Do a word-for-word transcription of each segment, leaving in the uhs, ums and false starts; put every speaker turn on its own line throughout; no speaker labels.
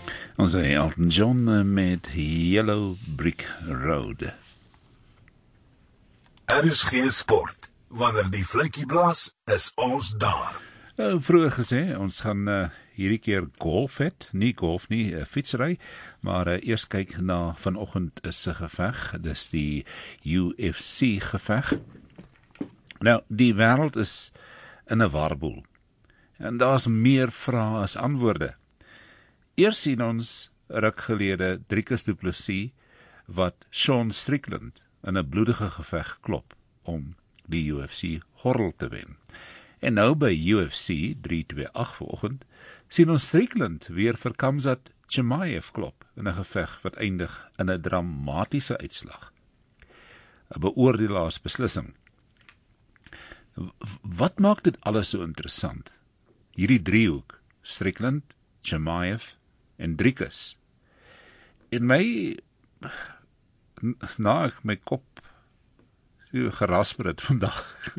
Ons sê Elton John met Yellow Brick Road.
Er is geen sport. Wanneer die vletjie blaas, is ons daar.
Nou, vroeger gesê, ons gaan uh, hierdie keer golf het, nie golf nie, uh, fietsry, maar uh, eers kyk na vanoggend is 'n geveg, dis die U F C geveg. Nou, die wêreld is in 'n warboel, en daar's meer vrae as antwoorde. Eers sien ons ruk gelede Dricus Du Plessis wat Sean Strickland in 'n bloedige geveg klop om die U F C gordel te wen. En nou by U F C drie twee agt vanoggend sien ons Strickland weer vir Khamzat Chimaev klop in 'n geveg wat eindig in 'n dramatiese uitslag. 'n Beoordelaarsbeslissing. Wat maak dit alles so interessant? Hierdie driehoek, Strickland, Chimaev en Dricus. En my na ek my kop gerasper het vandag,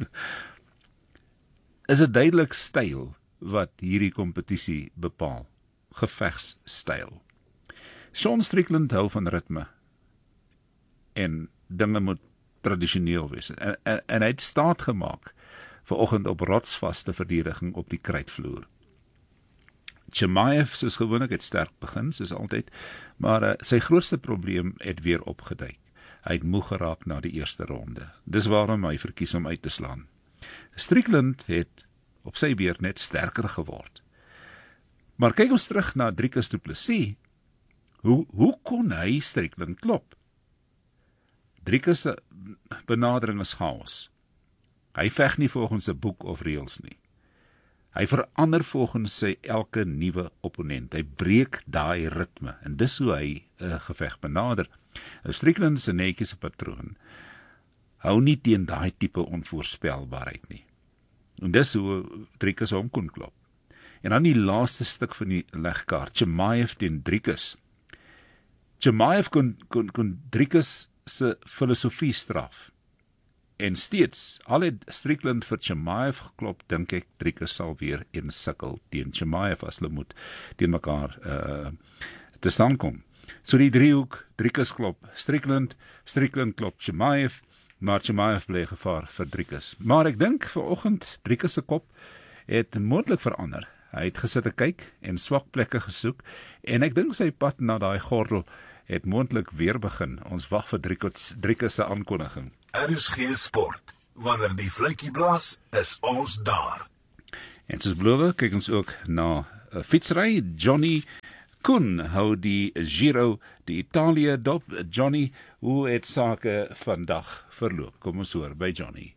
is 'n duidelik styl wat hierdie kompetisie bepaal. Gevegstyl. Sean Strickland hou van ritme en dinge moet tradisioneel wees. En, en, en hy het staat gemaak vanoggend op rotsvaste verdediging op die kruitvloer. Chimaev soos gewoonlik het sterk begin, soos altyd, maar uh, sy grootste probleem het weer opgeduik. Hy het moeg geraak na die eerste ronde. Dis waarom hy verkies om uit te slaan. Strickland het op sy beurt net sterker geword. Maar kyk ons terug na Dricus Du Plessis. Hoe, hoe kon hy Strickland klop? Dricus se benadering is chaos. Hy veg nie volgens 'n boek of reëls nie. Hy verander volgens sy elke nuwe opponent. Hy breek daai ritme en dis hoe hy 'n uh, geveg benader. Strickland se netjiese patroon hou nie teen daai tipe onvoorspelbaarheid nie. En dis hoe Dricus hom kon klop. En dan die laaste stuk van die legkaart, Chimaev teen Dricus. Chimaev kon, kon, kon Dricus se filosofie straf. En steeds, al het Strickland vir Chimaev geklop, dink ek Dricus sal weer een sukkel teen Chimaev as hulle moet teen mekaar uh, te staan kom. So die driehoek, Dricus klop Strickland, Strickland klop Chimaev, maar Chimaev bly gevaar vir Dricus. Maar ek dink vanoggend Dricus se kop het moontlik verander. Hy het gesit te kyk en swak plekke gesoek en ek dink sy pad na daai gordel het moontlik weer begin. Ons wag vir Dricus, Dricus se aankondiging.
Er is geen sport. Wanneer die vletjie blaas, is ons daar.
En soos beloof, kyk ons ook na uh, fietsry. Johnny Koen hou die Giro die Italië dop. Johnny, hoe het sake vandag verloop? Kom ons hoor by Johnny.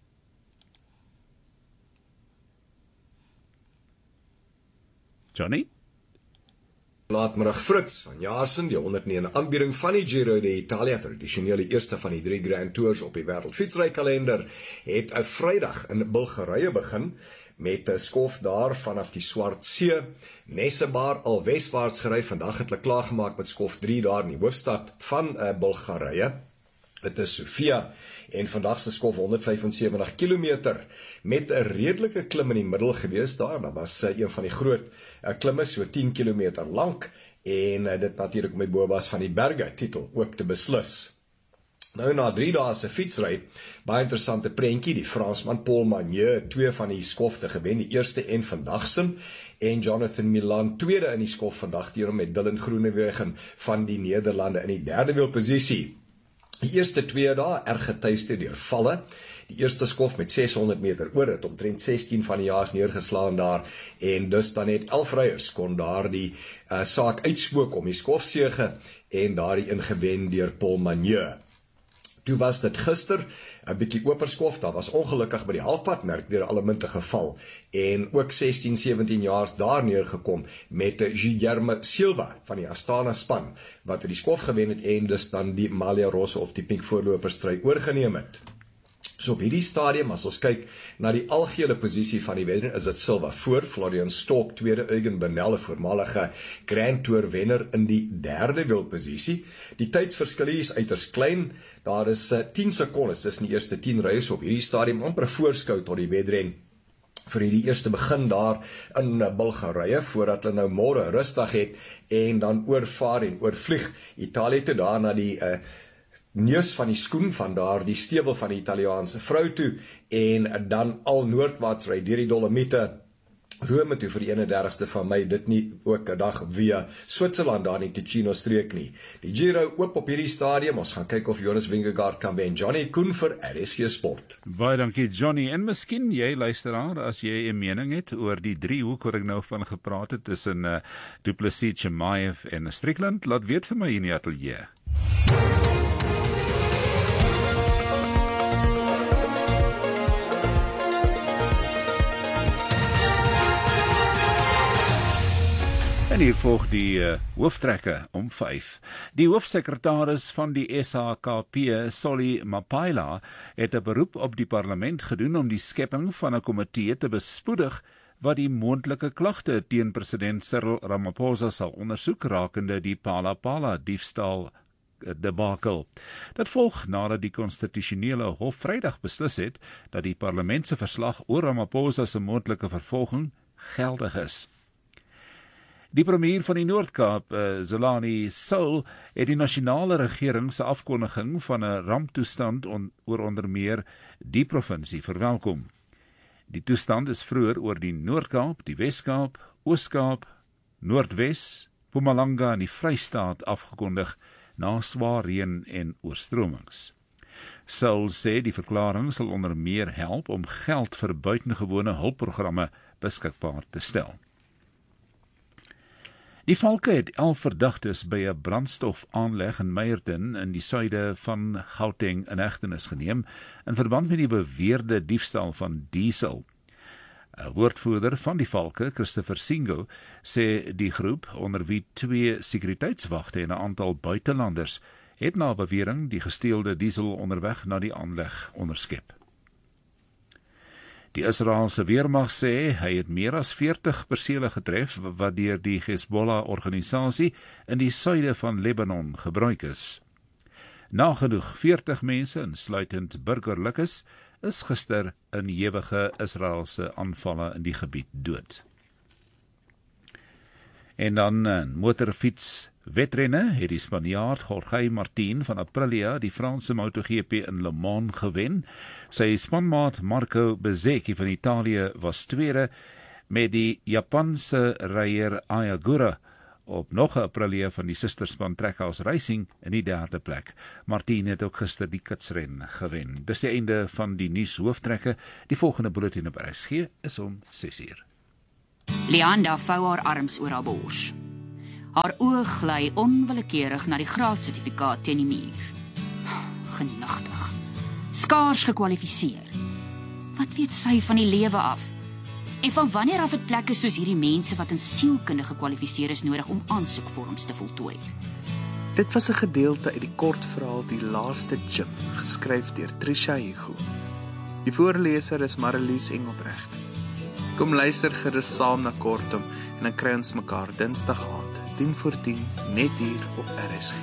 Johnny?
Laatmiddag Fritz van Jaarsen, die honderd nege aanbieding van die Giro d'Italia, tradisionele eerste van die drie Grand Tours op die wêreldfietsrykalender, het 'n Vrydag in Bulgarië begin, met 'n skof daar vanaf die Swart See, Nesebar al weswaarts gery. Vandag het hulle klaargemaak met skof drie daar in die hoofstad van uh, Bulgarië. Dit is Sofia, en vandag se skof honderd vyf en sewentig kilometer, met 'n redelike klim in die middel gewees daar. Dat was uh, een van die groot uh, klimme, so tien kilometer lank, en uh, dit natuurlik om die Bobas van die Berge titel ook te beslis. Nou na drie dae se fietsry, baie interessante prentjie, die Fransman Paul Magneux, twee van die skofte gewen, die eerste en vandagsin, en Jonathan Milan, tweede in die skof vandag, teenoor met Dylan Groenewegen van die Nederlande in die derde wielposisie. Die eerste twee dae erg getuiste deur valle. Die eerste skof met seshonderd meter oor het omtrent sestien van die jaars neergeslaan daar, en dus dan het elf ryers kon daar die uh, saak uitspook om die skofsege, en daar die ingewen deur Paul Magneux. Toe was dit gister 'n bietjie operskof, daar was ongelukkig by die halfpadmerk weer alle munte geval, en ook sestien sewentien jaars daar neergekom met Guilherme Silva van die Astana span, wat die skof gewen het en dus dan die Malia Rosso of die pinkvoorloperstry oorgeneem het. So op hierdie stadium, as ons kyk na die algehele posisie van die wedren, is dit Silva voor, Florian Stork tweede, Eugen Bernal, voormalige Grand Tour wenner in die derde wielposisie. Die tydsverskil is uiters klein, daar is uh, tien sekondes tussen die eerste tien ryers op hierdie stadium, amper voorskou tot die wedren. vir hierdie eerste begin daar in Bulgarië, voordat hulle nou môre rustig het, en dan oorvaar en oorvlieg Italië toe, daar na die uh, neus van die skoen van daar, die stewel van die Italiaanse vrou toe, en dan al noordwaarts ry deur die Dolomiete, Rome toe vir die eenendertigste van Mei, dit nie ook 'n dag via Switserland daar in die Ticino streek nie. Die Giro oop op hierdie stadium, ons gaan kyk of Jonas Vingegaard kan wen. Johnny Koen vir R S G Sport.
Baie dankie Johnny, en miskien jy luisteraar, as jy 'n mening het oor die driehoek wat ek nou van gepraat het, tussen uh, Du Plessis, Chimaev en Strickland, laat weet vir my in die ateljee. En hier volg die uh, hooftrekke om vyf. Die hoofsekretaris van die S H K P, Solly Mapaila, het 'n beroep op die parlement gedoen om die skepping van 'n komitee te bespoedig wat die moontlike klagte teen president Cyril Ramaphosa sal ondersoek rakende die Phala-Phala diefstal debakel. Dit volg nadat die konstitusionele hof Vrydag beslis het dat die parlement se verslag oor Ramaphosa se moontlike vervolging geldig is. Die premier van die Noord-Kaap, uh, Zelani Soul, het die nasionale regering se afkondiging van 'n ramptoestand on, oor onder meer die provinsie verwelkom. Die toestand is vroeër oor die Noord-Kaap, die Wes-Kaap, Oos-Kaap, Noordwes, Mpumalanga en die Vrystaat afgekondig na swaar reën en oorstromings. Soul sê die verklaring sal onder meer help om geld vir buitengewone hulpprogramme beskikbaar te stel. Die valke het elf verdagtes by 'n brandstofaanleg in Meyerton in die suide van Gauteng in hegtenis geneem in verband met die beweerde diefstal van diesel. 'n Woordvoerder van die valke, Christopher Singo, sê die groep, onder wie twee sekuriteitswagte en 'n aantal buitelanders, het na bewering die gesteelde diesel onderweg na die aanleg onderskep. Die Israeliese weermag sê hy het meer as veertig persele getref wat deur die Hezbollah-organisasie in die suide van Libanon gebruik is. Nagenoeg veertig mense, insluitend burgerlikes, is gister in ewige Israeliese aanvalle in die gebied dood. En dan in motorfiets wedrenne het die Spanjaard Jorge Martín van Aprilia die Franse MotoGP in Le Mans gewen. Sy spanmaat Marco Bezzecchi van Italië was tweede, met die Japanse ryer Ayagura op nog 'n Aprilia van die susterspan Trackhouse Racing in die derde plek. Martín het ook gister die kitsren gewen. Dis die einde van die nuus hooftrekke. Die volgende bulletin op R S G is om ses uur.
Leanda vou haar arms oor haar bors. Haar oog gly onwillekeurig na die graadsertifikaat teen die muur. Genigtig. Skaars gekwalifiseer. Wat weet sy van die lewe af? En van wanneer af het plekke soos hierdie mense wat in sielkunde gekwalifiseer is nodig om aansoekvorms te voltooi?
Dit was 'n gedeelte uit die kortverhaal Die Laaste Gym, geskryf deur Trisha Hugo. Die voorleser is Marlies Engelbrecht. Kom luister gerus saam na Kortom en dan kry ons mekaar Dinsdag aand, tien voor tien, net hier op R S G.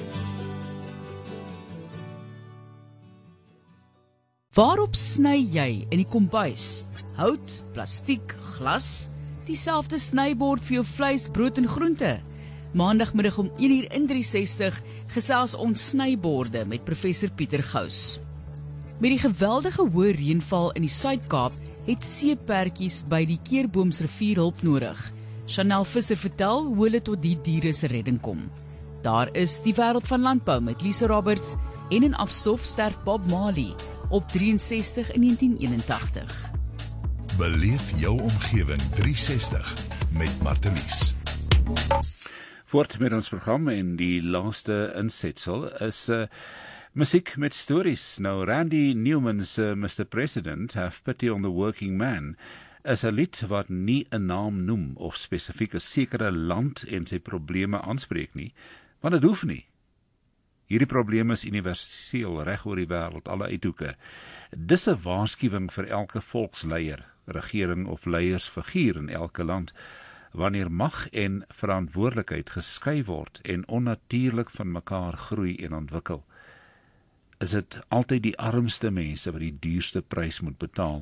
Waarop sny jy in die kombuis? Hout, plastiek, glas? Dieselfde snybord vir jou vleis, brood en groente? Maandagmiddag om een uur in drie sestig gesels ons snyborde met professor Pieter Gous. Met die geweldige hoë reënval in die Suid-Kaap het seeperdjies by die Keurboomsrivier hulp nodig. Chanel Visser vertel hoe hulle tot die diere se redding kom. Daar is die wêreld van landbou met Lisa Roberts en in afstof sterf Bob Marley op drieënsestig in negentien eenentagtig.
Beleef jou omgewing drie sestig met Martelies.
Voort met ons program en die laaste insetsel is uh, musiek met stories. Nou, Randy Newman's uh, mister President, Have Pity on the Working Man, is 'n lied wat nie 'n naam noem of spesifiek 'n sekere land en sy probleme aanspreek nie, want dit hoef nie. Hierdie probleem is universeel reg oor die wêreld, alle uithoeke. Dis 'n waarskuwing vir elke volksleier, regering of leiersfiguur in elke land. Wanneer mag en verantwoordelikheid geskei word en onnatuurlik van mekaar groei en ontwikkel, is dit altyd die armste mense wat die duurste prys moet betaal.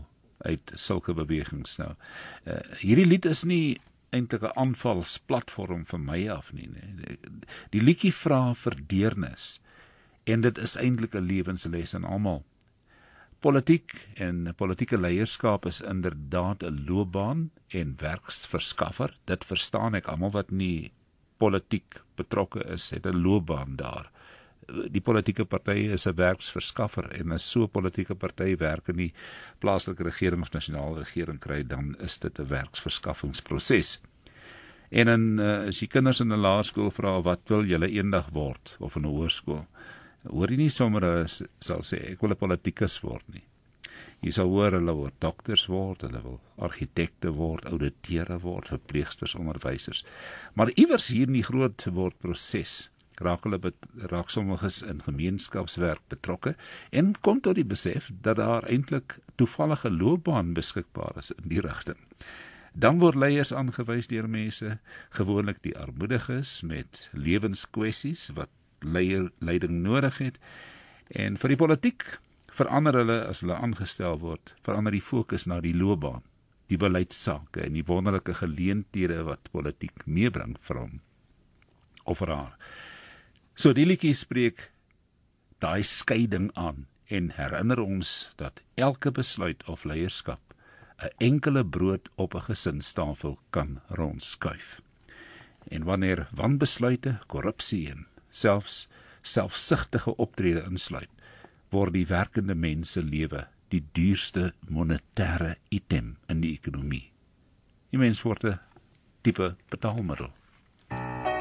uit sulke bewegings nou. Uh, hierdie lied is nie eintlik 'n aanvalsplatform vir my af nie. Nee. Die liedjie vra vir deernis en dit is eintlik 'n lewensles aan almal. Politiek en politieke leierskap is inderdaad 'n loopbaan en werksverskaffer. Dit verstaan ek. Almal wat nie politiek betrokke is, het 'n loopbaan daar. Die politieke partye is 'n werksverskaffer en as so 'n politieke party werk in die plaaslike regering of nasionale regering kry, dan is dit 'n werksverskaffingsproses. En in, uh, as jy kinders in 'n laerskool vra, wat wil julle eendag word, of in 'n hoërskool, hoor jy nie sommer as sal sê, ek wil 'n politikus word nie. Jy sal hoor, hulle wil dokters word, hulle wil argitekte word, ouditeure word, verpleegsters, onderwysers. Maar iewers hier in die groot word proses, raak hulle bet, raak sommiges in gemeenskapswerk betrokke en kom tot die besef dat daar eintlik toevallige loopbaan beskikbaar is in die rigting. Dan word leiers aangewys deur mense, gewoonlik die armoediges met lewenskwessies wat leier, leiding nodig het. En vir die politiek verander hulle as hulle aangestel word, verander die fokus na die loopbaan, die beleidsake en die wonderlike geleenthede wat politiek meebring vir hom of vir haar. So die liedjie spreek daai skeiding aan en herinner ons dat elke besluit of leierskap 'n enkele brood op 'n gesinstafel kan rondskuif. En wanneer wanbesluite, korrupsie en selfs selfsugtige optrede insluit, word die werkende mens se lewe die duurste monetêre item in die ekonomie. Die mens word 'n tipe betaalmiddel.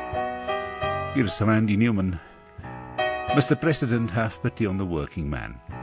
Hier is Randy Newman. Mister President, have pity on the working man.